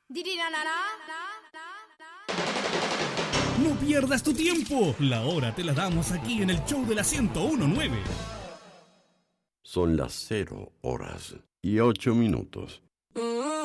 No pierdas tu tiempo. La hora te la damos aquí en el show de la 101.9. Son las 0 horas y 8 minutos.